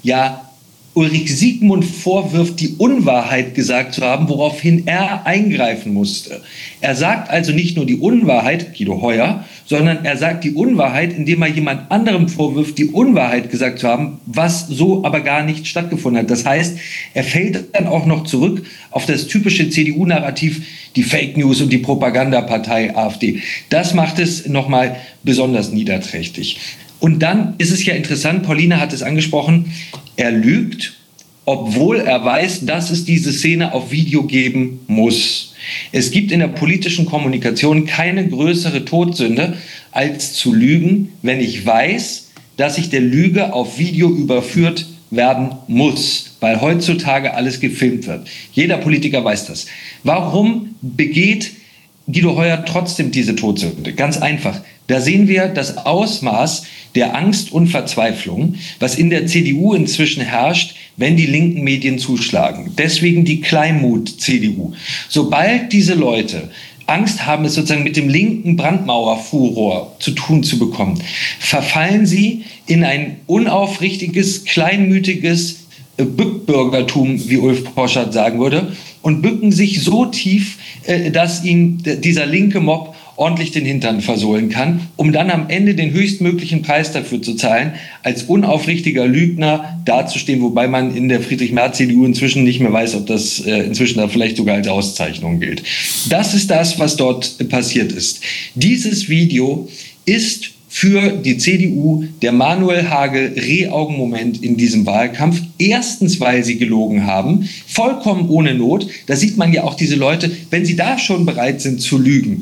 ja Ulrich Siegmund vorwirft, die Unwahrheit gesagt zu haben, woraufhin er eingreifen musste. Er sagt also nicht nur die Unwahrheit, Guido Heuer, sondern er sagt die Unwahrheit, indem er jemand anderem vorwirft, die Unwahrheit gesagt zu haben, was so aber gar nicht stattgefunden hat. Das heißt, er fällt dann auch noch zurück auf das typische CDU-Narrativ, die Fake News und die Propagandapartei AfD. Das macht es nochmal besonders niederträchtig. Und dann ist es ja interessant, Pauline hat es angesprochen, er lügt, obwohl er weiß, dass es diese Szene auf Video geben muss. Es gibt in der politischen Kommunikation keine größere Todsünde, als zu lügen, wenn ich weiß, dass ich der Lüge auf Video überführt werden muss, weil heutzutage alles gefilmt wird. Jeder Politiker weiß das. Warum begeht Guido Heuer trotzdem diese Todsünde? Ganz einfach. Da sehen wir das Ausmaß der Angst und Verzweiflung, was in der CDU inzwischen herrscht, wenn die linken Medien zuschlagen. Deswegen die Kleinmut-CDU. Sobald diese Leute Angst haben, es sozusagen mit dem linken Brandmauerfuror zu tun zu bekommen, verfallen sie in ein unaufrichtiges, kleinmütiges Bückbürgertum, wie Ulf Poschardt sagen würde, und bücken sich so tief, dass ihnen dieser linke Mob ordentlich den Hintern versohlen kann, um dann am Ende den höchstmöglichen Preis dafür zu zahlen, als unaufrichtiger Lügner dazustehen, wobei man in der Friedrich-Merz-CDU inzwischen nicht mehr weiß, ob das inzwischen da vielleicht sogar als Auszeichnung gilt. Das ist das, was dort passiert ist. Dieses Video ist für die CDU der Manuel Hagel Rehaugenmoment in diesem Wahlkampf. Erstens, weil sie gelogen haben, vollkommen ohne Not. Da sieht man ja auch diese Leute, wenn sie da schon bereit sind zu lügen.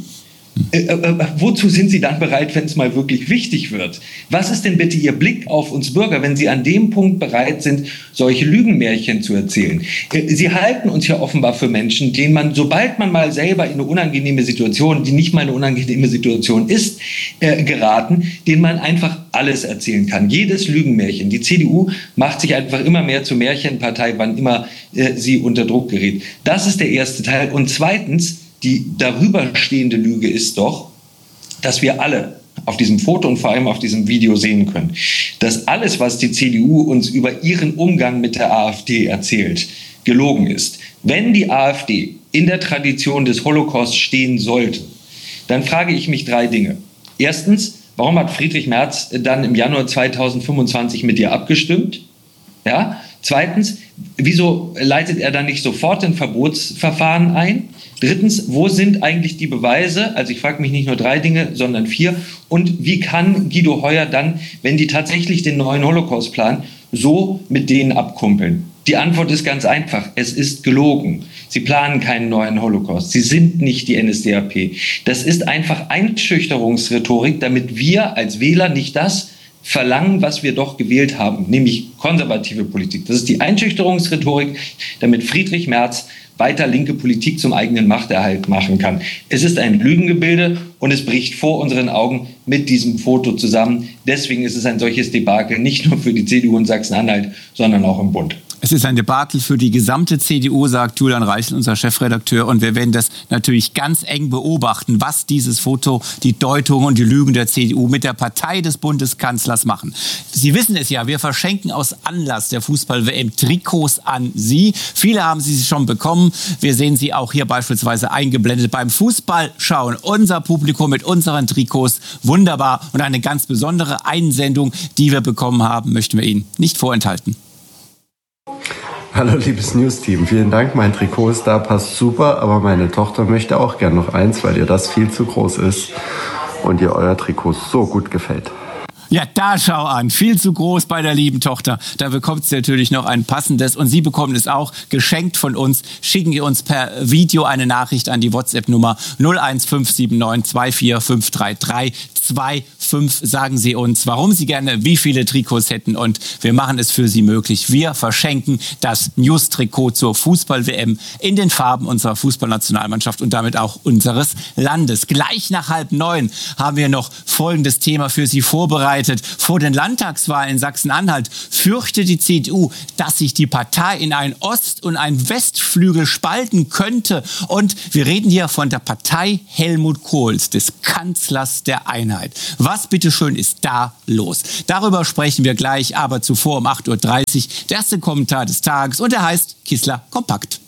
Wozu sind Sie dann bereit, wenn es mal wirklich wichtig wird? Was ist denn bitte Ihr Blick auf uns Bürger, wenn Sie an dem Punkt bereit sind, solche Lügenmärchen zu erzählen? Sie halten uns ja offenbar für Menschen, denen man, sobald man mal selber in eine unangenehme Situation, die nicht mal eine unangenehme Situation ist, geraten, denen man einfach alles erzählen kann. Jedes Lügenmärchen. Die CDU macht sich einfach immer mehr zur Märchenpartei, wann immer sie unter Druck gerät. Das ist der erste Teil. Und zweitens, die darüber stehende Lüge ist doch, dass wir alle auf diesem Foto und vor allem auf diesem Video sehen können, dass alles, was die CDU uns über ihren Umgang mit der AfD erzählt, gelogen ist. Wenn die AfD in der Tradition des Holocaust stehen sollte, dann frage ich mich 3 Dinge. Erstens, warum hat Friedrich Merz dann im Januar 2025 mit ihr abgestimmt? Ja? Zweitens, wieso leitet er dann nicht sofort ein Verbotsverfahren ein? Drittens, wo sind eigentlich die Beweise? Also ich frage mich nicht nur 3 Dinge, sondern 4. Und wie kann Guido Heuer dann, wenn die tatsächlich den neuen Holocaust planen, so mit denen abkumpeln? Die Antwort ist ganz einfach. Es ist gelogen. Sie planen keinen neuen Holocaust. Sie sind nicht die NSDAP. Das ist einfach Einschüchterungsrhetorik, damit wir als Wähler nicht das verlangen, was wir doch gewählt haben, nämlich konservative Politik. Das ist die Einschüchterungsrhetorik, damit Friedrich Merz weiter linke Politik zum eigenen Machterhalt machen kann. Es ist ein Lügengebilde und es bricht vor unseren Augen mit diesem Foto zusammen. Deswegen ist es ein solches Debakel, nicht nur für die CDU in Sachsen-Anhalt, sondern auch im Bund. Es ist ein Debakel für die gesamte CDU, sagt Julian Reichel, unser Chefredakteur. Und wir werden das natürlich ganz eng beobachten, was dieses Foto, die Deutung und die Lügen der CDU mit der Partei des Bundeskanzlers machen. Sie wissen es ja, wir verschenken aus Anlass der Fußball-WM Trikots an Sie. Viele haben sie schon bekommen. Wir sehen sie auch hier beispielsweise eingeblendet beim Fußballschauen. Unser Publikum mit unseren Trikots, wunderbar. Und eine ganz besondere Einsendung, die wir bekommen haben, möchten wir Ihnen nicht vorenthalten. Hallo liebes News-Team, vielen Dank, mein Trikot ist da, passt super, aber meine Tochter möchte auch gern noch eins, weil ihr das viel zu groß ist und ihr euer Trikot so gut gefällt. Ja, da schau an. Viel zu groß bei der lieben Tochter. Da bekommt sie natürlich noch ein passendes. Und Sie bekommen es auch geschenkt von uns. Schicken Sie uns per Video eine Nachricht an die WhatsApp-Nummer 01579 24533 25. Sagen Sie uns, warum Sie gerne wie viele Trikots hätten. Und wir machen es für Sie möglich. Wir verschenken das News-Trikot zur Fußball-WM in den Farben unserer Fußballnationalmannschaft und damit auch unseres Landes. Gleich nach 8:30 haben wir noch folgendes Thema für Sie vorbereitet. Vor den Landtagswahlen in Sachsen-Anhalt fürchtet die CDU, dass sich die Partei in einen Ost- und einen Westflügel spalten könnte. Und wir reden hier von der Partei Helmut Kohls, des Kanzlers der Einheit. Was Was bitteschön ist da los? Darüber sprechen wir gleich, aber zuvor um 8.30 Uhr der erste Kommentar des Tages und der heißt Kissler Kompakt.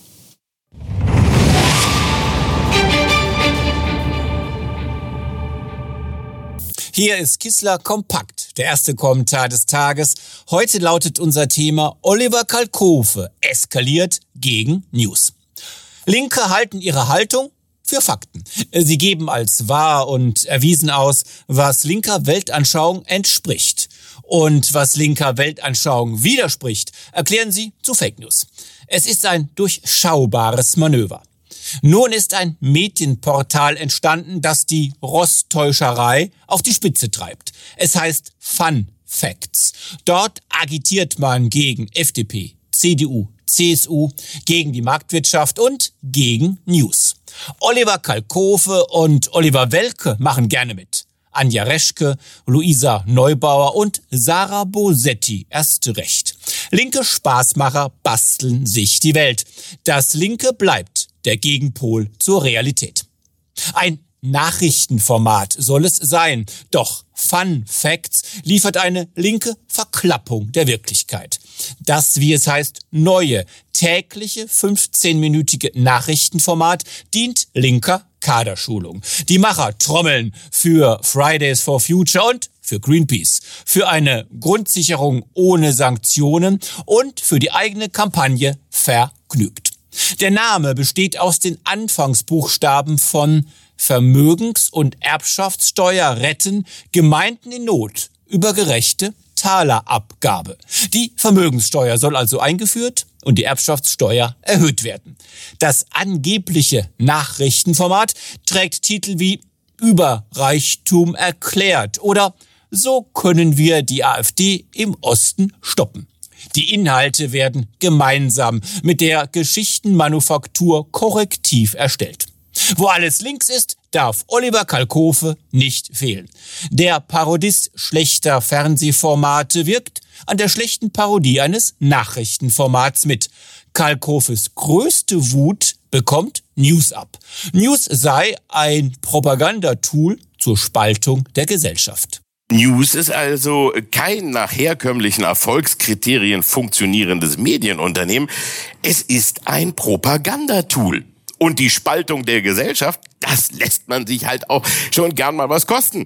Hier ist Kissler Kompakt, der erste Kommentar des Tages. Heute lautet unser Thema: Oliver Kalkofe eskaliert gegen News. Linke halten ihre Haltung für Fakten. Sie geben als wahr und erwiesen aus, was linker Weltanschauung entspricht. Und was linker Weltanschauung widerspricht, erklären sie zu Fake News. Es ist ein durchschaubares Manöver. Nun ist ein Medienportal entstanden, das die Rosttäuscherei auf die Spitze treibt. Es heißt Fun Facts. Dort agitiert man gegen FDP, CDU, CSU, gegen die Marktwirtschaft und gegen News. Oliver Kalkofe und Oliver Welke machen gerne mit. Anja Reschke, Luisa Neubauer und Sarah Bosetti erst recht. Linke Spaßmacher basteln sich die Welt. Das Linke bleibt der Gegenpol zur Realität. Ein Nachrichtenformat soll es sein, doch Fun Facts liefert eine linke Verklappung der Wirklichkeit. Das, wie es heißt, neue, tägliche 15-minütige Nachrichtenformat dient linker Kaderschulung. Die Macher trommeln für Fridays for Future und für Greenpeace, für eine Grundsicherung ohne Sanktionen und für die eigene Kampagne vergnügt. Der Name besteht aus den Anfangsbuchstaben von Vermögens- und Erbschaftssteuer retten Gemeinden in Not über gerechte Talerabgabe. Die Vermögenssteuer soll also eingeführt und die Erbschaftssteuer erhöht werden. Das angebliche Nachrichtenformat trägt Titel wie Überreichtum erklärt oder So können wir die AfD im Osten stoppen. Die Inhalte werden gemeinsam mit der Geschichtenmanufaktur korrektiv erstellt. Wo alles links ist, darf Oliver Kalkofe nicht fehlen. Der Parodist schlechter Fernsehformate wirkt an der schlechten Parodie eines Nachrichtenformats mit. Kalkofes größte Wut bekommt News ab. News sei ein Propagandatool zur Spaltung der Gesellschaft. News ist also kein nach herkömmlichen Erfolgskriterien funktionierendes Medienunternehmen. Es ist ein Propagandatool. Und die Spaltung der Gesellschaft, das lässt man sich halt auch schon gern mal was kosten.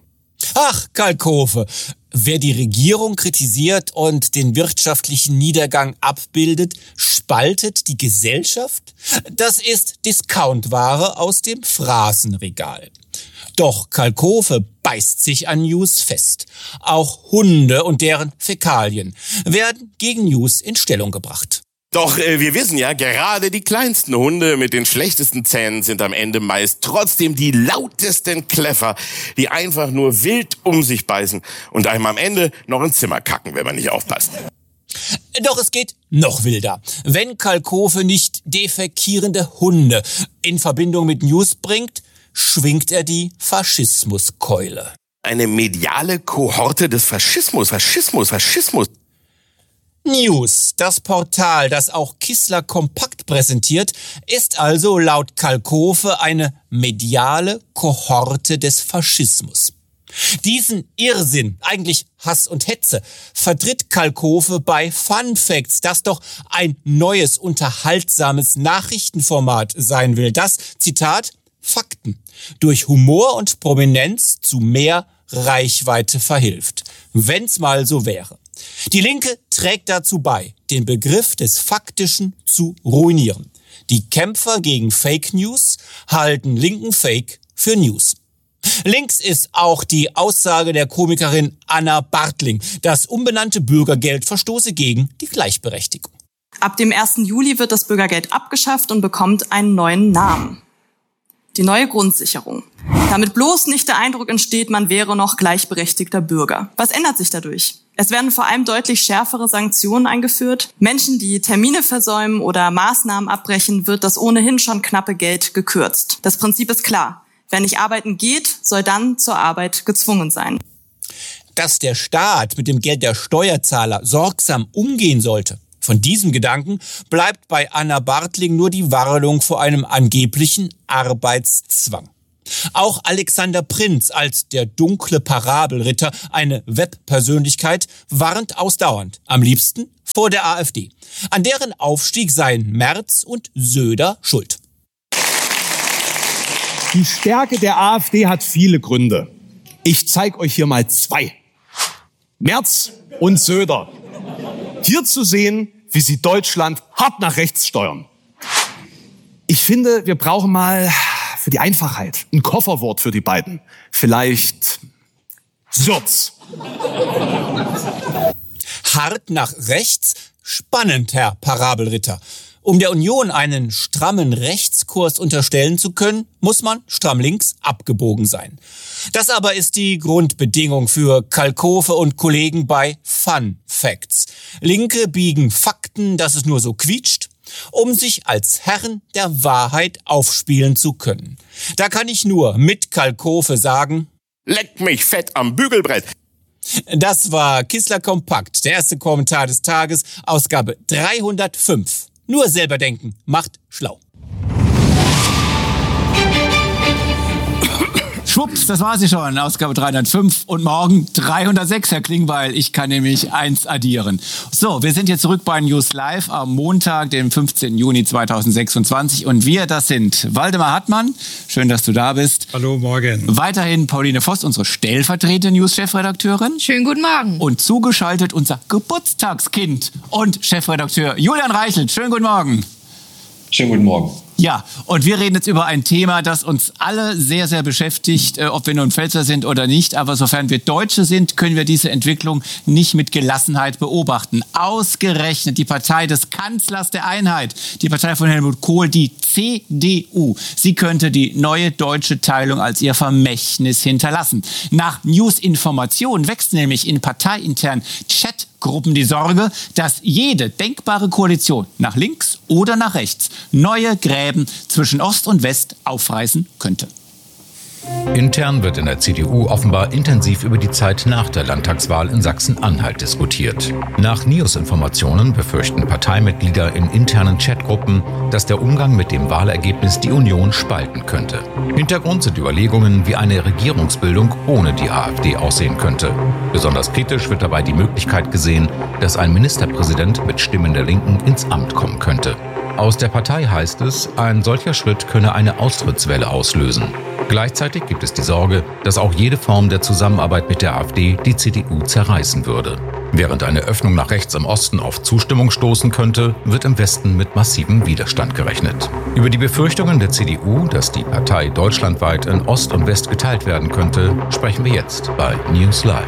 Ach, Kalkofe, wer die Regierung kritisiert und den wirtschaftlichen Niedergang abbildet, spaltet die Gesellschaft? Das ist Discountware aus dem Phrasenregal. Doch Kalkofe beißt sich an News fest. Auch Hunde und deren Fäkalien werden gegen News in Stellung gebracht. Doch wir wissen ja, gerade die kleinsten Hunde mit den schlechtesten Zähnen sind am Ende meist trotzdem die lautesten Kläffer, die einfach nur wild um sich beißen und einem am Ende noch ins Zimmer kacken, wenn man nicht aufpasst. Doch es geht noch wilder. Wenn Kalkofe nicht defekierende Hunde in Verbindung mit News bringt, schwingt er die Faschismuskeule. Eine mediale Kohorte des Faschismus. News, das Portal, das auch Kissler Kompakt präsentiert, ist also laut Kalkofe eine mediale Kohorte des Faschismus. Diesen Irrsinn, eigentlich Hass und Hetze, vertritt Kalkofe bei Fun Facts, das doch ein neues, unterhaltsames Nachrichtenformat sein will, das, Zitat, Fakten durch Humor und Prominenz zu mehr Reichweite verhilft. Wenn's mal so wäre. Die Linke trägt dazu bei, den Begriff des Faktischen zu ruinieren. Die Kämpfer gegen Fake News halten linken Fake für News. Links ist auch die Aussage der Komikerin Anna Bartling, das umbenannte Bürgergeld verstoße gegen die Gleichberechtigung. Ab dem 1. Juli wird das Bürgergeld abgeschafft und bekommt einen neuen Namen. Die neue Grundsicherung. Damit bloß nicht der Eindruck entsteht, man wäre noch gleichberechtigter Bürger. Was ändert sich dadurch? Es werden vor allem deutlich schärfere Sanktionen eingeführt. Menschen, die Termine versäumen oder Maßnahmen abbrechen, wird das ohnehin schon knappe Geld gekürzt. Das Prinzip ist klar. Wer nicht arbeiten geht, soll dann zur Arbeit gezwungen sein. Dass der Staat mit dem Geld der Steuerzahler sorgsam umgehen sollte. Von diesem Gedanken bleibt bei Anna Bartling nur die Warnung vor einem angeblichen Arbeitszwang. Auch Alexander Prinz als der dunkle Parabelritter, eine Webpersönlichkeit, warnt ausdauernd, am liebsten vor der AfD. An deren Aufstieg seien Merz und Söder schuld. Die Stärke der AfD hat viele Gründe. Ich zeige euch hier mal 2. Merz und Söder. Hier zu sehen, wie sie Deutschland hart nach rechts steuern. Ich finde, wir brauchen mal für die Einfachheit ein Kofferwort für die beiden. Vielleicht Sürz. Hart nach rechts? Spannend, Herr Parabelritter. Um der Union einen strammen Rechtskurs unterstellen zu können, muss man stramm links abgebogen sein. Das aber ist die Grundbedingung für Kalkofe und Kollegen bei Fun Facts. Linke biegen Fakten, dass es nur so quietscht, um sich als Herren der Wahrheit aufspielen zu können. Da kann ich nur mit Kalkofe sagen: Leck mich fett am Bügelbrett. Das war Kissler Kompakt, der erste Kommentar des Tages, Ausgabe 305. Nur selber denken macht schlau. Schwupps, das war sie schon, Ausgabe 305 und morgen 306, Herr Klingbeil. Ich kann nämlich 1 addieren. So, wir sind jetzt zurück bei News Live am Montag, dem 15. Juni 2026 und wir, das sind Waldemar Hartmann, schön, dass du da bist. Hallo, morgen. Weiterhin Pauline Voss, unsere stellvertretende News-Chefredakteurin. Schönen guten Morgen. Und zugeschaltet unser Geburtstagskind und Chefredakteur Julian Reichelt. Schönen guten Morgen. Schönen guten Morgen. Ja, und wir reden jetzt über ein Thema, das uns alle sehr, sehr beschäftigt, ob wir nun Pfälzer sind oder nicht. Aber sofern wir Deutsche sind, können wir diese Entwicklung nicht mit Gelassenheit beobachten. Ausgerechnet die Partei des Kanzlers der Einheit, die Partei von Helmut Kohl, die CDU. Sie könnte die neue deutsche Teilung als ihr Vermächtnis hinterlassen. Nach News-Informationen wächst nämlich in parteiinternen Chatgruppen die Sorge, dass jede denkbare Koalition nach links oder nach rechts neue Gräben zwischen Ost und West aufreißen könnte. Intern wird in der CDU offenbar intensiv über die Zeit nach der Landtagswahl in Sachsen-Anhalt diskutiert. Nach News-Informationen befürchten Parteimitglieder in internen Chatgruppen, dass der Umgang mit dem Wahlergebnis die Union spalten könnte. Hintergrund sind Überlegungen, wie eine Regierungsbildung ohne die AfD aussehen könnte. Besonders kritisch wird dabei die Möglichkeit gesehen, dass ein Ministerpräsident mit Stimmen der Linken ins Amt kommen könnte. Aus der Partei heißt es, ein solcher Schritt könne eine Austrittswelle auslösen. Gleichzeitig gibt es die Sorge, dass auch jede Form der Zusammenarbeit mit der AfD die CDU zerreißen würde. Während eine Öffnung nach rechts im Osten auf Zustimmung stoßen könnte, wird im Westen mit massivem Widerstand gerechnet. Über die Befürchtungen der CDU, dass die Partei deutschlandweit in Ost und West geteilt werden könnte, sprechen wir jetzt bei News Live.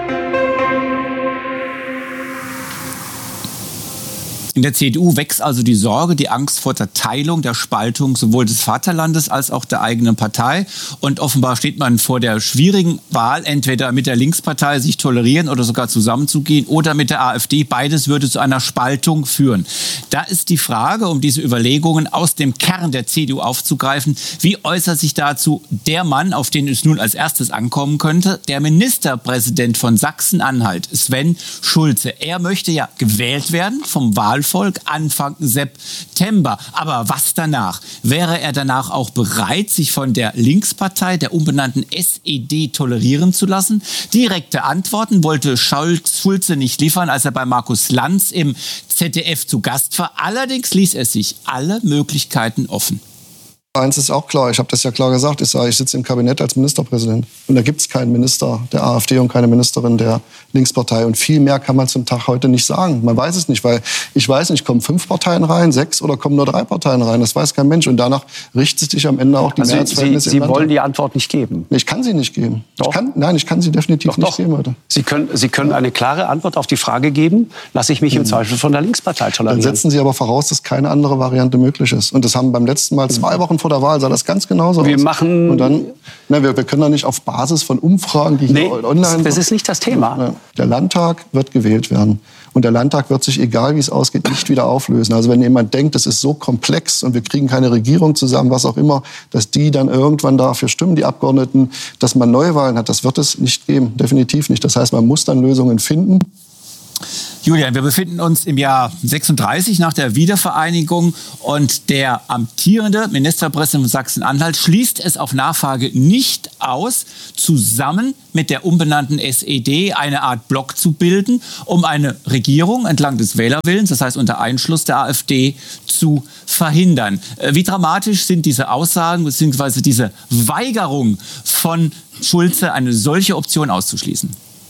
In der CDU wächst also die Sorge, die Angst vor der Teilung, der Spaltung sowohl des Vaterlandes als auch der eigenen Partei. Und offenbar steht man vor der schwierigen Wahl, entweder mit der Linkspartei sich tolerieren oder sogar zusammenzugehen oder mit der AfD. Beides würde zu einer Spaltung führen. Da ist die Frage, um diese Überlegungen aus dem Kern der CDU aufzugreifen, wie äußert sich dazu der Mann, auf den es nun als erstes ankommen könnte, der Ministerpräsident von Sachsen-Anhalt, Sven Schulze. Er möchte ja gewählt werden vom Wahlvolk Anfang September. Aber was danach? Wäre er danach auch bereit, sich von der Linkspartei, der umbenannten SED, tolerieren zu lassen? Direkte Antworten wollte Schulze nicht liefern, als er bei Markus Lanz im ZDF zu Gast war. Allerdings ließ er sich alle Möglichkeiten offen. Eins ist auch klar, ich habe das ja klar gesagt, ich sitze im Kabinett als Ministerpräsident. Und da gibt es keinen Minister der AfD und keine Ministerin der Linkspartei. Und viel mehr kann man zum Tag heute nicht sagen. Man weiß es nicht, weil ich weiß nicht, kommen 5 Parteien rein, 6 oder kommen nur 3 Parteien rein. Das weiß kein Mensch. Und danach richtet sich am Ende auch die Mehrheitsverhältnisse. Sie wollen die Antwort nicht geben? Ich kann sie nicht geben. Doch. Ich kann sie definitiv nicht geben heute. Sie können eine klare Antwort auf die Frage geben, lasse ich mich im Zweifel von der Linkspartei tolerieren. Dann setzen Sie aber voraus, dass keine andere Variante möglich ist. Und das haben beim letzten Mal 2 Wochen vor der Wahl sah das ganz genauso aus. Wir können doch nicht auf Basis von Umfragen, die hier online... Das ist nicht das Thema. Der Landtag wird gewählt werden. Und der Landtag wird sich, egal wie es ausgeht, nicht wieder auflösen. Also wenn jemand denkt, das ist so komplex und wir kriegen keine Regierung zusammen, was auch immer, dass die dann irgendwann dafür stimmen, die Abgeordneten, dass man Neuwahlen hat, das wird es nicht geben. Definitiv nicht. Das heißt, man muss dann Lösungen finden. Julian, wir befinden uns im Jahr 36 nach der Wiedervereinigung und der amtierende Ministerpräsident von Sachsen-Anhalt schließt es auf Nachfrage nicht aus, zusammen mit der umbenannten SED eine Art Block zu bilden, um eine Regierung entlang des Wählerwillens, das heißt unter Einschluss der AfD, zu verhindern. Wie dramatisch sind diese Aussagen bzw. diese Weigerung von Schulze, eine solche Option auszuschließen?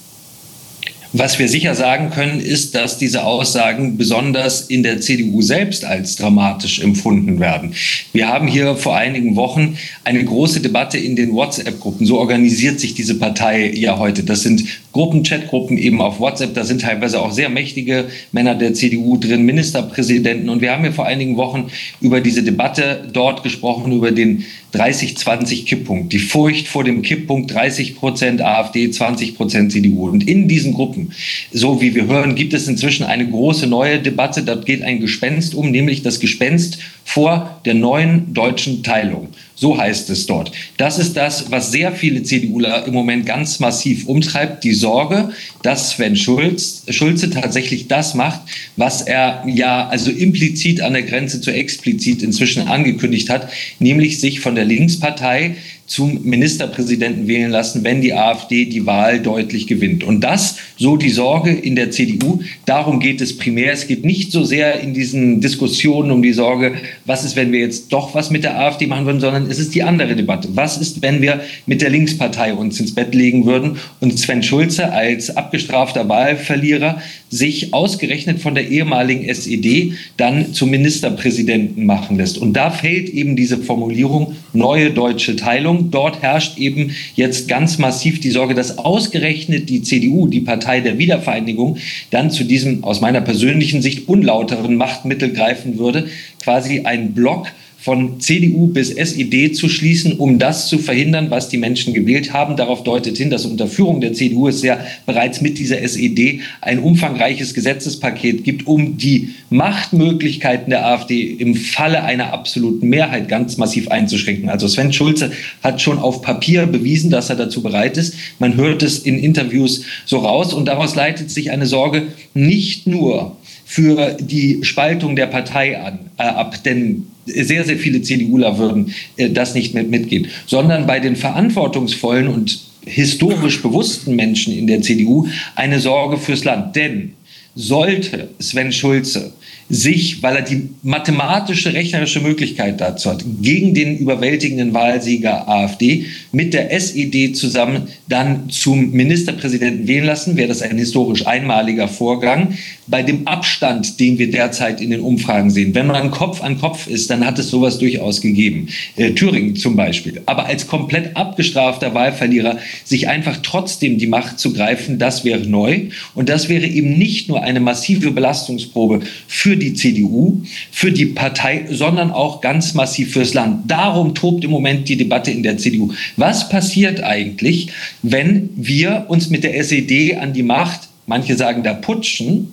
Was wir sicher sagen können, ist, dass diese Aussagen besonders in der CDU selbst als dramatisch empfunden werden. Wir haben hier vor einigen Wochen eine große Debatte in den WhatsApp-Gruppen. So organisiert sich diese Partei ja heute. Das sind Gruppen, Chatgruppen eben auf WhatsApp. Da sind teilweise auch sehr mächtige Männer der CDU drin, Ministerpräsidenten. Und wir haben hier vor einigen Wochen über diese Debatte dort gesprochen, über den 30-20-Kipppunkt. Die Furcht vor dem Kipppunkt 30% AfD, 20% CDU. Und in diesen Gruppen, so wie wir hören, gibt es inzwischen eine große neue Debatte. Da geht ein Gespenst um, nämlich das Gespenst vor der neuen deutschen Teilung. So heißt es dort. Das ist das, was sehr viele CDUler im Moment ganz massiv umtreibt. Die Sorge, dass Sven Schulze tatsächlich das macht, was er ja also implizit an der Grenze zu explizit inzwischen angekündigt hat, nämlich sich von der Linkspartei zum Ministerpräsidenten wählen lassen, wenn die AfD die Wahl deutlich gewinnt. Und das, so die Sorge in der CDU, darum geht es primär. Es geht nicht so sehr in diesen Diskussionen um die Sorge, was ist, wenn wir jetzt doch was mit der AfD machen würden, sondern es ist die andere Debatte. Was ist, wenn wir mit der Linkspartei uns ins Bett legen würden und Sven Schulze als abgestrafter Wahlverlierer sich ausgerechnet von der ehemaligen SED dann zum Ministerpräsidenten machen lässt. Und da fällt eben diese Formulierung neue deutsche Teilung. Dort herrscht eben jetzt ganz massiv die Sorge, dass ausgerechnet die CDU, die Partei der Wiedervereinigung, dann zu diesem aus meiner persönlichen Sicht unlauteren Machtmittel greifen würde, quasi ein Block von CDU bis SED zu schließen, um das zu verhindern, was die Menschen gewählt haben. Darauf deutet hin, dass unter Führung der CDU es ja bereits mit dieser SED ein umfangreiches Gesetzespaket gibt, um die Machtmöglichkeiten der AfD im Falle einer absoluten Mehrheit ganz massiv einzuschränken. Also Sven Schulze hat schon auf Papier bewiesen, dass er dazu bereit ist. Man hört es in Interviews so raus und daraus leitet sich eine Sorge nicht nur für die Spaltung der Partei ab, denn sehr, sehr viele CDUler würden das nicht mitgehen, sondern bei den verantwortungsvollen und historisch bewussten Menschen in der CDU eine Sorge fürs Land. Denn sollte Sven Schulze sich, weil er die mathematische, rechnerische Möglichkeit dazu hat, gegen den überwältigenden Wahlsieger AfD mit der SED zusammen dann zum Ministerpräsidenten wählen lassen, wäre das ein historisch einmaliger Vorgang. Bei dem Abstand, den wir derzeit in den Umfragen sehen, wenn man Kopf an Kopf ist, dann hat es sowas durchaus gegeben. Thüringen zum Beispiel. Aber als komplett abgestrafter Wahlverlierer sich einfach trotzdem die Macht zu greifen, das wäre neu. Und das wäre eben nicht nur eine massive Belastungsprobe für die CDU, für die Partei, sondern auch ganz massiv fürs Land. Darum tobt im Moment die Debatte in der CDU. Was passiert eigentlich, wenn wir uns mit der SED an die Macht, manche sagen da putschen,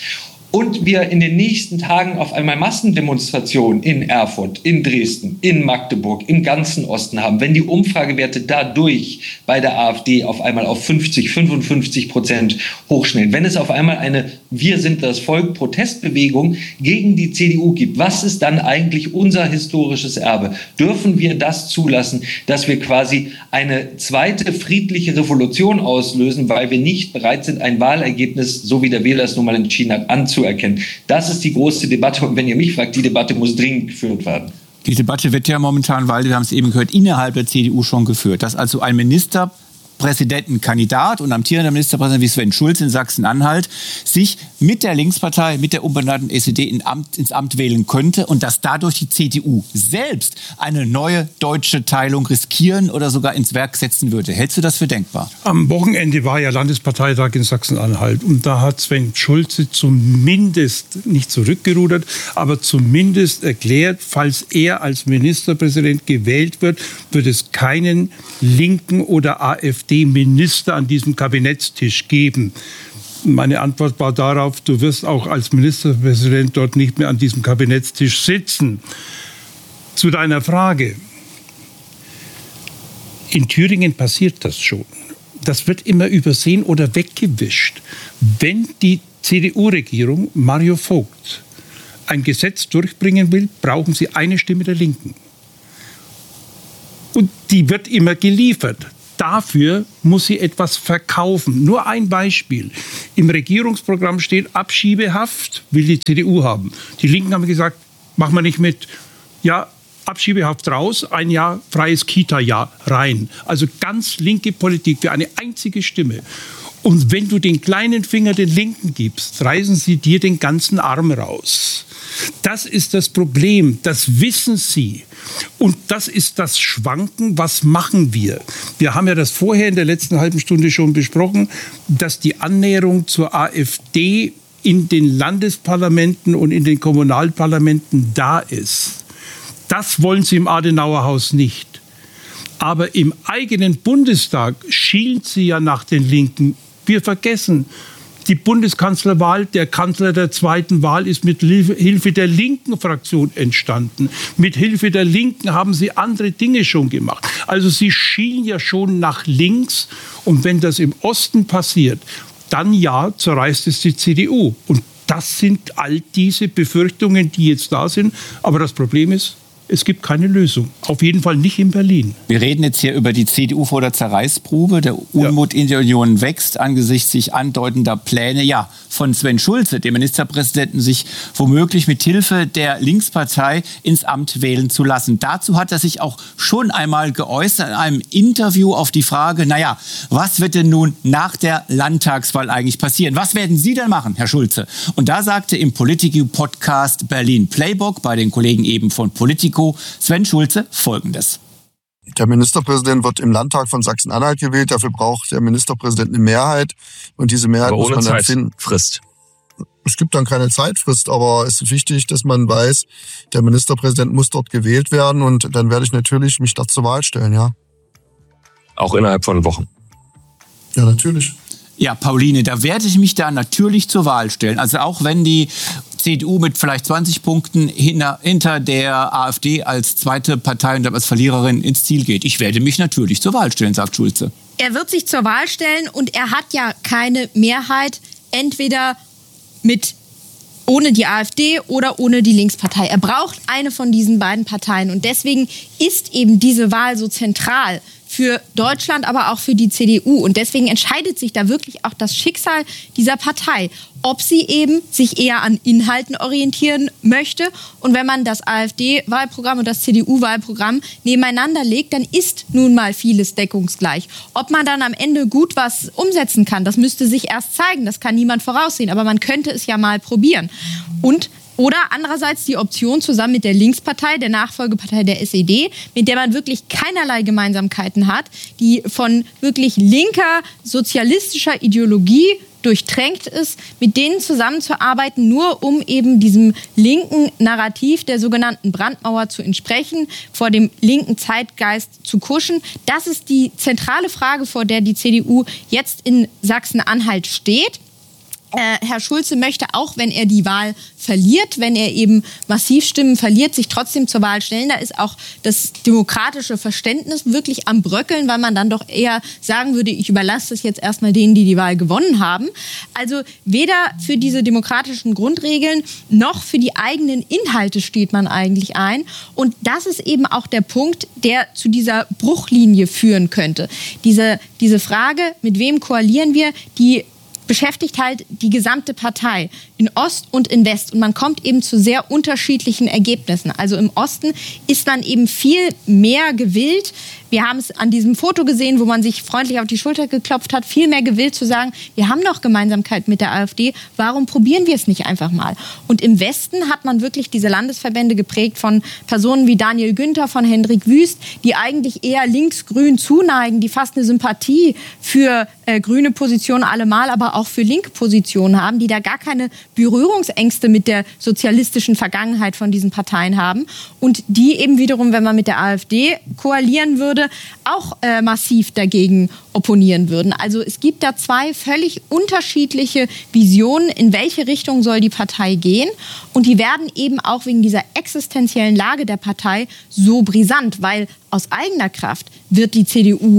und wir in den nächsten Tagen auf einmal Massendemonstrationen in Erfurt, in Dresden, in Magdeburg, im ganzen Osten haben, wenn die Umfragewerte dadurch bei der AfD auf einmal auf 50-55% hochschnellen, wenn es auf einmal eine Wir sind das Volk Protestbewegung gegen die CDU gibt, was ist dann eigentlich unser historisches Erbe? Dürfen wir das zulassen, dass wir quasi eine zweite friedliche Revolution auslösen, weil wir nicht bereit sind, ein Wahlergebnis, so wie der Wähler es nun mal entschieden hat, anzuerkennen? Das ist die große Debatte und wenn ihr mich fragt, die Debatte muss dringend geführt werden. Die Debatte wird ja momentan, weil wir haben es eben gehört, innerhalb der CDU schon geführt, dass also ein Ministerpräsidentenkandidat und amtierender Ministerpräsident wie Sven Schulze in Sachsen-Anhalt sich mit der Linkspartei, mit der umbenannten SED ins Amt wählen könnte und dass dadurch die CDU selbst eine neue deutsche Teilung riskieren oder sogar ins Werk setzen würde. Hältst du das für denkbar? Am Wochenende war ja Landesparteitag in Sachsen-Anhalt und da hat Sven Schulze zumindest nicht zurückgerudert, aber zumindest erklärt, falls er als Ministerpräsident gewählt wird, wird es keinen linken oder AfD-Minister an diesem Kabinettstisch geben. Meine Antwort war darauf, du wirst auch als Ministerpräsident dort nicht mehr an diesem Kabinettstisch sitzen. Zu deiner Frage. In Thüringen passiert das schon. Das wird immer übersehen oder weggewischt. Wenn die CDU-Regierung Mario Vogt ein Gesetz durchbringen will, brauchen sie eine Stimme der Linken. Und die wird immer geliefert. Dafür muss sie etwas verkaufen. Nur ein Beispiel. Im Regierungsprogramm steht, Abschiebehaft will die CDU haben. Die Linken haben gesagt, machen wir nicht mit. Ja, Abschiebehaft raus, ein Jahr freies Kita-Jahr rein. Also ganz linke Politik für eine einzige Stimme. Und wenn du den kleinen Finger den Linken gibst, reißen sie dir den ganzen Arm raus. Das ist das Problem, das wissen sie. Und das ist das Schwanken, was machen wir? Wir haben ja das vorher in der letzten halben Stunde schon besprochen, dass die Annäherung zur AfD in den Landesparlamenten und in den Kommunalparlamenten da ist. Das wollen sie im Adenauerhaus nicht. Aber im eigenen Bundestag schielt sie ja nach den Linken. Wir vergessen, die Bundeskanzlerwahl, der Kanzler der zweiten Wahl ist mit Hilfe der linken Fraktion entstanden. Mit Hilfe der Linken haben sie andere Dinge schon gemacht. Also sie schielen ja schon nach links. Und wenn das im Osten passiert, dann ja, zerreißt es die CDU. Und das sind all diese Befürchtungen, die jetzt da sind. Aber das Problem ist, es gibt keine Lösung. Auf jeden Fall nicht in Berlin. Wir reden jetzt hier über die CDU vor der Zerreißprobe. Der Unmut in der Union wächst angesichts sich andeutender Pläne von Sven Schulze, dem Ministerpräsidenten, sich womöglich mit Hilfe der Linkspartei ins Amt wählen zu lassen. Dazu hat er sich auch schon einmal geäußert in einem Interview auf die Frage, was wird denn nun nach der Landtagswahl eigentlich passieren? Was werden Sie denn machen, Herr Schulze? Und da sagte im Politico-Podcast Berlin Playbook bei den Kollegen eben von Politico Sven Schulze Folgendes. Der Ministerpräsident wird im Landtag von Sachsen-Anhalt gewählt. Dafür braucht der Ministerpräsident eine Mehrheit. Und diese Mehrheit muss man dann finden. Zeitfrist. Es gibt dann keine Zeitfrist, aber es ist wichtig, dass man weiß, der Ministerpräsident muss dort gewählt werden. Und dann werde ich natürlich mich dort zur Wahl stellen, ja. Auch innerhalb von Wochen. Ja, natürlich. Ja, Pauline, da werde ich mich da natürlich zur Wahl stellen. Also auch wenn die CDU mit vielleicht 20 Punkten hinter der AfD als zweite Partei und als Verliererin ins Ziel geht. Ich werde mich natürlich zur Wahl stellen, sagt Schulze. Er wird sich zur Wahl stellen und er hat ja keine Mehrheit, entweder ohne die AfD oder ohne die Linkspartei. Er braucht eine von diesen beiden Parteien und deswegen ist eben diese Wahl so zentral für Deutschland, aber auch für die CDU. Und deswegen entscheidet sich da wirklich auch das Schicksal dieser Partei, ob sie eben sich eher an Inhalten orientieren möchte. Und wenn man das AfD-Wahlprogramm und das CDU-Wahlprogramm nebeneinander legt, dann ist nun mal vieles deckungsgleich. Ob man dann am Ende gut was umsetzen kann, das müsste sich erst zeigen. Das kann niemand voraussehen. Aber man könnte es ja mal probieren. Oder andererseits die Option zusammen mit der Linkspartei, der Nachfolgepartei der SED, mit der man wirklich keinerlei Gemeinsamkeiten hat, die von wirklich linker, sozialistischer Ideologie durchtränkt ist, mit denen zusammenzuarbeiten, nur um eben diesem linken Narrativ der sogenannten Brandmauer zu entsprechen, vor dem linken Zeitgeist zu kuschen. Das ist die zentrale Frage, vor der die CDU jetzt in Sachsen-Anhalt steht. Herr Schulze möchte, auch wenn er die Wahl verliert, wenn er eben massiv Stimmen verliert, sich trotzdem zur Wahl stellen. Da ist auch das demokratische Verständnis wirklich am Bröckeln, weil man dann doch eher sagen würde, ich überlasse das jetzt erstmal denen, die die Wahl gewonnen haben. Also weder für diese demokratischen Grundregeln noch für die eigenen Inhalte steht man eigentlich ein. Und das ist eben auch der Punkt, der zu dieser Bruchlinie führen könnte. Diese Frage, mit wem koalieren wir, die beschäftigt halt die gesamte Partei in Ost und in West. Und man kommt eben zu sehr unterschiedlichen Ergebnissen. Also im Osten ist man eben viel mehr gewillt. Wir haben es an diesem Foto gesehen, wo man sich freundlich auf die Schulter geklopft hat, viel mehr gewillt zu sagen, wir haben doch Gemeinsamkeit mit der AfD, warum probieren wir es nicht einfach mal? Und im Westen hat man wirklich diese Landesverbände geprägt von Personen wie Daniel Günther, von Hendrik Wüst, die eigentlich eher links-grün zuneigen, die fast eine Sympathie für grüne Positionen allemal, aber auch für linke Positionen haben, die da gar keine Berührungsängste mit der sozialistischen Vergangenheit von diesen Parteien haben und die eben wiederum, wenn man mit der AfD koalieren würde, auch massiv dagegen opponieren würden. Also es gibt da zwei völlig unterschiedliche Visionen, in welche Richtung soll die Partei gehen. Und die werden eben auch wegen dieser existenziellen Lage der Partei so brisant, weil aus eigener Kraft wird die CDU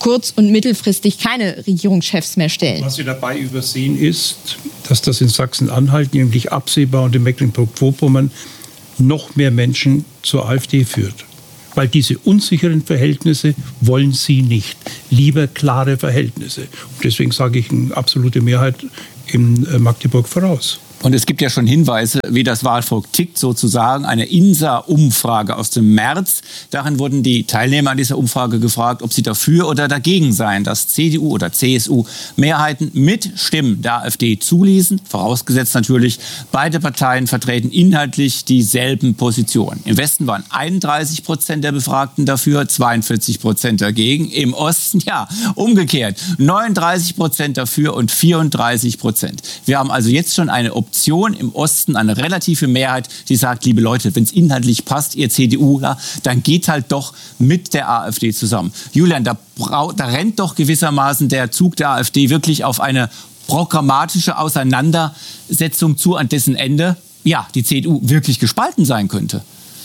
kurz- und mittelfristig keine Regierungschefs mehr stellen. Was Sie dabei übersehen ist, dass das in Sachsen-Anhalt, nämlich absehbar und in Mecklenburg-Vorpommern, noch mehr Menschen zur AfD führt. Weil diese unsicheren Verhältnisse wollen sie nicht. Lieber klare Verhältnisse. Und deswegen sage ich eine absolute Mehrheit in Magdeburg voraus. Und es gibt ja schon Hinweise, wie das Wahlvolk tickt, sozusagen. Eine INSA-Umfrage aus dem März. Darin wurden die Teilnehmer an dieser Umfrage gefragt, ob sie dafür oder dagegen seien, dass CDU oder CSU Mehrheiten mit Stimmen der AfD zuließen. Vorausgesetzt natürlich, beide Parteien vertreten inhaltlich dieselben Positionen. Im Westen waren 31% der Befragten dafür, 42% dagegen. Im Osten, ja, umgekehrt. 39% dafür und 34%. Wir haben also jetzt schon eine Option im Osten, eine relative Mehrheit, die sagt, liebe Leute, wenn es inhaltlich passt, ihr CDUler, dann geht halt doch mit der AfD zusammen. Julian, da rennt doch gewissermaßen der Zug der AfD wirklich auf eine programmatische Auseinandersetzung zu, an dessen Ende, ja, die CDU wirklich gespalten sein könnte.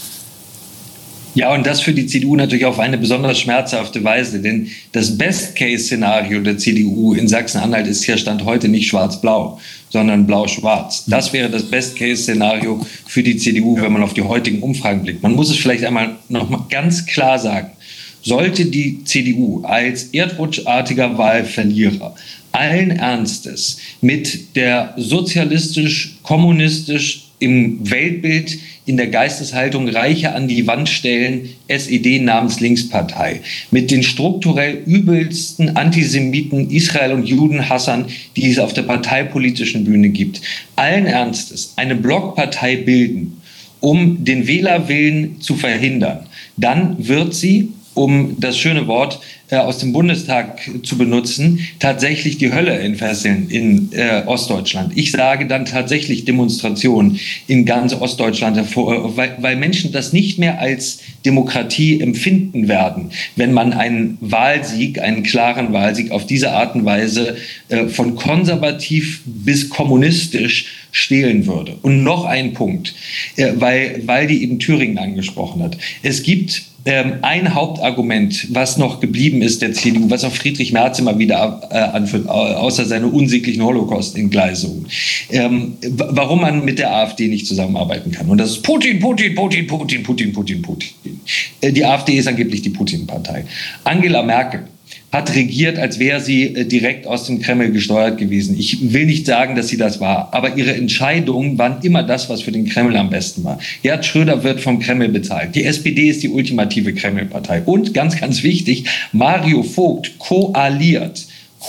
Ja, und das für die CDU natürlich auf eine besonders schmerzhafte Weise. Denn das Best-Case-Szenario der CDU in Sachsen-Anhalt ist ja Stand heute nicht schwarz-blau, sondern blau-schwarz. Das wäre das Best-Case-Szenario für die CDU, wenn man auf die heutigen Umfragen blickt. Man muss es vielleicht einmal noch mal ganz klar sagen. Sollte die CDU als erdrutschartiger Wahlverlierer allen Ernstes mit der sozialistisch-kommunistisch im Weltbild, in der Geisteshaltung Reiche an die Wand stellen, SED namens Linkspartei, mit den strukturell übelsten Antisemiten, Israel- und Judenhassern, die es auf der parteipolitischen Bühne gibt, allen Ernstes eine Blockpartei bilden, um den Wählerwillen zu verhindern, dann wird sie, um das schöne Wort aus dem Bundestag zu benutzen, tatsächlich die Hölle entfesseln in Ostdeutschland. Ich sage dann tatsächlich Demonstrationen in ganz Ostdeutschland hervor, weil Menschen das nicht mehr als Demokratie empfinden werden, wenn man einen Wahlsieg, einen klaren Wahlsieg auf diese Art und Weise von konservativ bis kommunistisch stehlen würde. Und noch ein Punkt, weil die eben Thüringen angesprochen hat. Es gibt ein Hauptargument, was noch geblieben ist der CDU, was auch Friedrich Merz immer wieder anführt, außer seine unsäglichen Holocaust-Entgleisungen, warum man mit der AfD nicht zusammenarbeiten kann. Und das ist Putin, Putin, Putin, Putin, Putin, Putin, Putin. Die AfD ist angeblich die Putin-Partei. Angela Merkel hat regiert, als wäre sie direkt aus dem Kreml gesteuert gewesen. Ich will nicht sagen, dass sie das war, aber ihre Entscheidungen waren immer das, was für den Kreml am besten war. Gerhard Schröder wird vom Kreml bezahlt. Die SPD ist die ultimative Kreml-Partei. Und ganz, ganz wichtig, Mario Vogt koaliert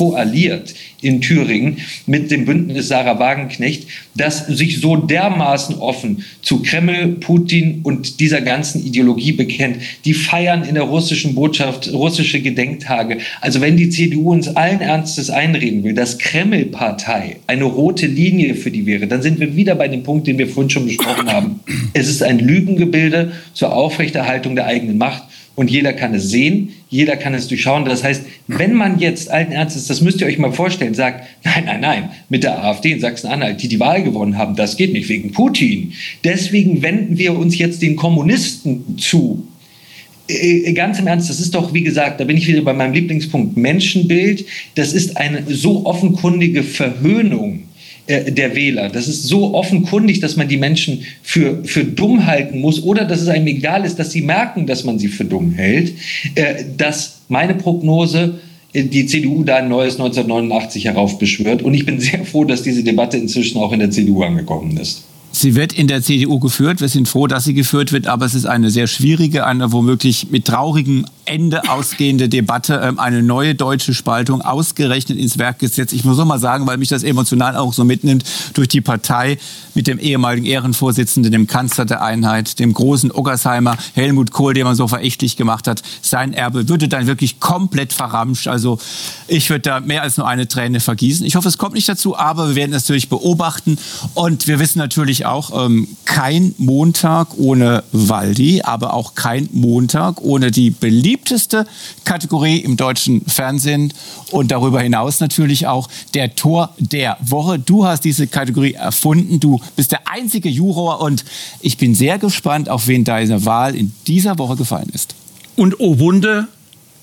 in Thüringen mit dem Bündnis Sarah Wagenknecht, das sich so dermaßen offen zu Kreml, Putin und dieser ganzen Ideologie bekennt. Die feiern in der russischen Botschaft russische Gedenktage. Also wenn die CDU uns allen Ernstes einreden will, dass Kreml-Partei eine rote Linie für die wäre, dann sind wir wieder bei dem Punkt, den wir vorhin schon besprochen haben. Es ist ein Lügengebilde zur Aufrechterhaltung der eigenen Macht. Und jeder kann es sehen, jeder kann es durchschauen. Das heißt, wenn man jetzt allen Ernstes, das müsst ihr euch mal vorstellen, sagt, nein, mit der AfD in Sachsen-Anhalt, die Wahl gewonnen haben, das geht nicht wegen Putin. Deswegen wenden wir uns jetzt den Kommunisten zu. Ganz im Ernst, das ist doch, wie gesagt, da bin ich wieder bei meinem Lieblingspunkt, Menschenbild. Das ist eine so offenkundige Verhöhnung der Wähler. Das ist so offenkundig, dass man die Menschen für dumm halten muss oder dass es einem egal ist, dass sie merken, dass man sie für dumm hält, dass meine Prognose die CDU da ein neues 1989 heraufbeschwört. Und ich bin sehr froh, dass diese Debatte inzwischen auch in der CDU angekommen ist. Sie wird in der CDU geführt. Wir sind froh, dass sie geführt wird. Aber es ist eine sehr schwierige, eine womöglich mit traurigem Ende ausgehende Debatte. Eine neue deutsche Spaltung ausgerechnet ins Werk gesetzt. Ich muss noch mal sagen, weil mich das emotional auch so mitnimmt, durch die Partei mit dem ehemaligen Ehrenvorsitzenden, dem Kanzler der Einheit, dem großen Oggersheimer, Helmut Kohl, den man so verächtlich gemacht hat. Sein Erbe würde dann wirklich komplett verramscht. Also ich würde da mehr als nur eine Träne vergießen. Ich hoffe, es kommt nicht dazu, aber wir werden es natürlich beobachten. Und wir wissen natürlich auch, kein Montag ohne Waldi, aber auch kein Montag ohne die beliebteste Kategorie im deutschen Fernsehen und darüber hinaus natürlich auch der Tor der Woche. Du hast diese Kategorie erfunden, du bist der einzige Juror und ich bin sehr gespannt, auf wen deine Wahl in dieser Woche gefallen ist. Und oh Wunder,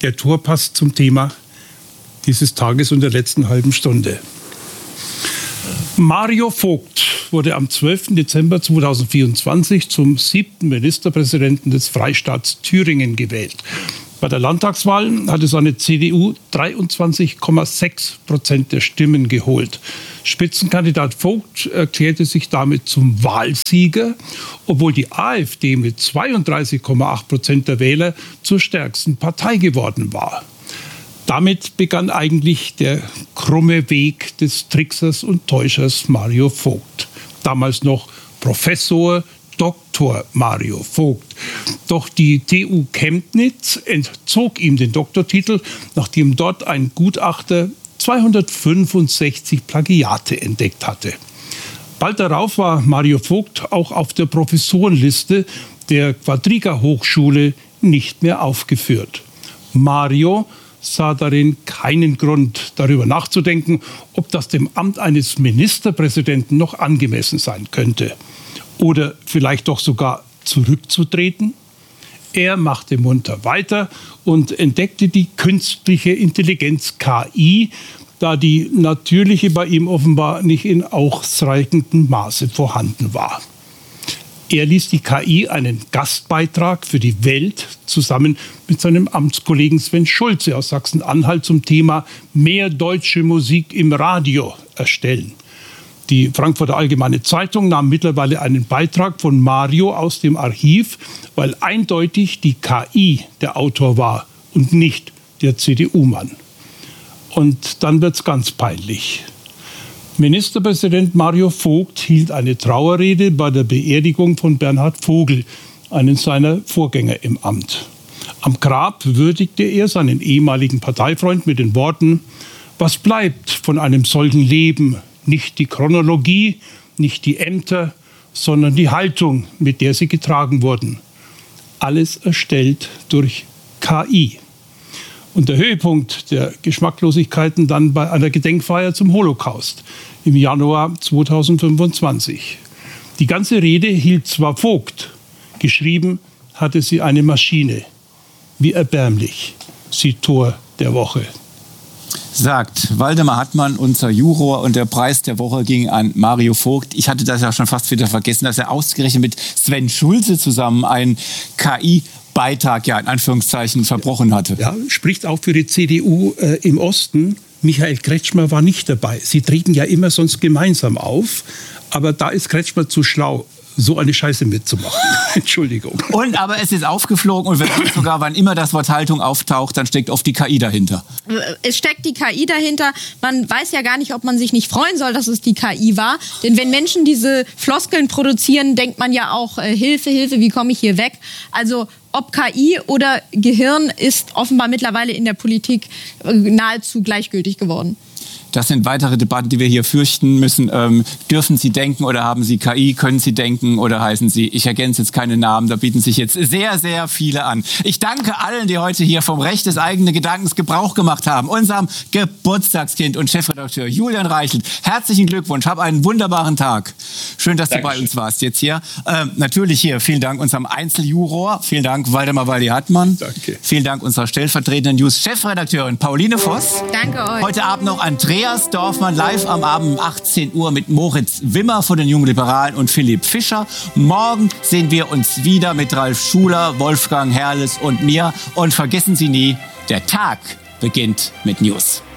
Der Tor passt zum Thema dieses Tages und der letzten halben Stunde. Mario Vogt wurde am 12. Dezember 2024 zum 7. Ministerpräsidenten des Freistaats Thüringen gewählt. Bei der Landtagswahl hatte seine CDU 23,6% der Stimmen geholt. Spitzenkandidat Vogt erklärte sich damit zum Wahlsieger, obwohl die AfD mit 32,8% der Wähler zur stärksten Partei geworden war. Damit begann eigentlich der krumme Weg des Tricksers und Täuschers Mario Vogt. Damals noch Professor Dr. Mario Vogt. Doch die TU Chemnitz entzog ihm den Doktortitel, nachdem dort ein Gutachter 265 Plagiate entdeckt hatte. Bald darauf war Mario Vogt auch auf der Professorenliste der Quadriga Hochschule nicht mehr aufgeführt. Mario sah darin keinen Grund, darüber nachzudenken, ob das dem Amt eines Ministerpräsidenten noch angemessen sein könnte. Oder vielleicht doch sogar zurückzutreten? Er machte munter weiter und entdeckte die künstliche Intelligenz KI, da die natürliche bei ihm offenbar nicht in ausreichendem Maße vorhanden war. Er ließ die KI einen Gastbeitrag für die Welt zusammen mit seinem Amtskollegen Sven Schulze aus Sachsen-Anhalt zum Thema mehr deutsche Musik im Radio erstellen. Die Frankfurter Allgemeine Zeitung nahm mittlerweile einen Beitrag von Mario aus dem Archiv, weil eindeutig die KI der Autor war und nicht der CDU-Mann. Und dann wird's ganz peinlich. Ministerpräsident Mario Vogt hielt eine Trauerrede bei der Beerdigung von Bernhard Vogel, einen seiner Vorgänger im Amt. Am Grab würdigte er seinen ehemaligen Parteifreund mit den Worten: Was bleibt von einem solchen Leben? Nicht die Chronologie, nicht die Ämter, sondern die Haltung, mit der sie getragen wurden. Alles erstellt durch KI. Und der Höhepunkt der Geschmacklosigkeiten dann bei einer Gedenkfeier zum Holocaust im Januar 2025. Die ganze Rede hielt zwar Vogt, geschrieben hatte sie eine Maschine. Wie erbärmlich. Sie Tor der Woche. Sagt Waldemar Hartmann, unser Juror, und der Preis der Woche ging an Mario Vogt. Ich hatte das ja schon fast wieder vergessen, dass er ausgerechnet mit Sven Schulze zusammen einen KI-Beitrag, ja in Anführungszeichen, verbrochen hatte. Ja, spricht auch für die CDU im Osten. Michael Kretschmer war nicht dabei. Sie treten ja immer sonst gemeinsam auf, aber da ist Kretschmer zu schlau, so eine Scheiße mitzumachen. Entschuldigung. Und aber es ist aufgeflogen und sogar, wann immer das Wort Haltung auftaucht, dann steckt oft die KI dahinter. Es steckt die KI dahinter. Man weiß ja gar nicht, ob man sich nicht freuen soll, dass es die KI war. Denn wenn Menschen diese Floskeln produzieren, denkt man ja auch, Hilfe, Hilfe, wie komme ich hier weg? Also ob KI oder Gehirn ist offenbar mittlerweile in der Politik nahezu gleichgültig geworden. Das sind weitere Debatten, die wir hier fürchten müssen. Dürfen Sie denken oder haben Sie KI? Können Sie denken oder heißen Sie? Ich ergänze jetzt keine Namen, da bieten sich jetzt sehr, sehr viele an. Ich danke allen, die heute hier vom Recht des eigenen Gedankens Gebrauch gemacht haben. Unserem Geburtstagskind und Chefredakteur Julian Reichelt. Herzlichen Glückwunsch, hab einen wunderbaren Tag. Schön, dass du bei uns warst jetzt hier. Natürlich hier, vielen Dank unserem Einzeljuror. Vielen Dank Waldemar Hartmann. Danke. Vielen Dank unserer stellvertretenden News-Chefredakteurin Pauline Voss. Danke euch. Heute Abend noch Andreas Dorfmann live am Abend um 18 Uhr mit Moritz Wimmer von den Jungen Liberalen und Philipp Fischer. Morgen sehen wir uns wieder mit Ralf Schuler, Wolfgang Herrles und mir. Und vergessen Sie nie, der Tag beginnt mit News.